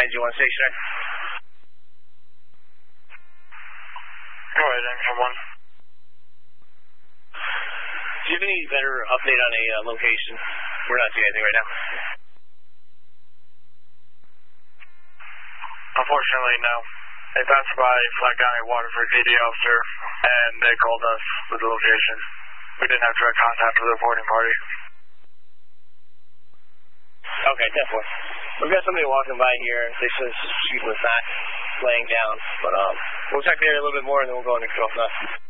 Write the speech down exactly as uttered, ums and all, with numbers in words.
did you want stationary? Go ahead, engine one. Do you have any better update on a uh, location? We're not seeing anything right now. Unfortunately, no. They passed by Flat County Waterford P D officer, and they called us with the location. We didn't have direct contact with the reporting party. Okay, definitely. We've got somebody walking by here. They said she was not laying down, but um, we'll check there a little bit more, and then we'll go into control.